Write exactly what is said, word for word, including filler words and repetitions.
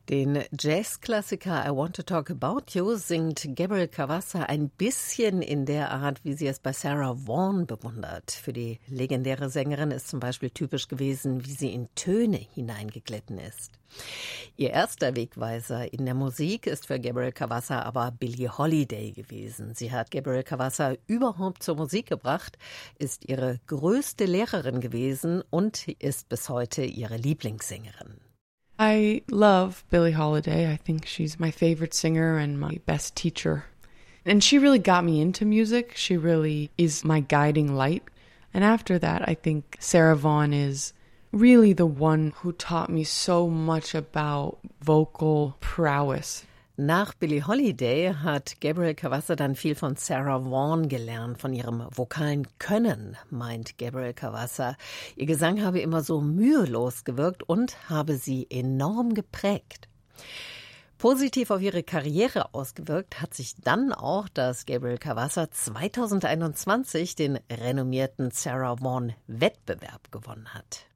Den Jazzklassiker I Want to Talk About You singt Gabriel Cavanza ein bisschen in der Art, wie sie es bei Sarah Vaughan bewundert. Für die legendäre Sängerin ist zum Beispiel typisch gewesen, wie sie in Töne hineingeglitten ist. Ihr erster Wegweiser in der Musik ist für Gabriel Cavanza aber Billie Holiday gewesen. Sie hat Gabriel Cavanza überhaupt zur Musik gebracht, ist ihre größte Lehrerin gewesen und ist bis heute ihre Lieblingssängerin. I love Billie Holiday. I think she's my favorite singer and my best teacher. And she really got me into music. She really is my guiding light. And after that, I think Sarah Vaughan is really the one who taught me so much about vocal prowess. Nach Billie Holiday hat Gabriel Cavanza dann viel von Sarah Vaughan gelernt, von ihrem vokalen Können, meint Gabriel Cavanza. Ihr Gesang habe immer so mühelos gewirkt und habe sie enorm geprägt. Positiv auf ihre Karriere ausgewirkt hat sich dann auch, dass Gabriel Cavanza zweitausendeinundzwanzig den renommierten Sarah Vaughan Wettbewerb gewonnen hat.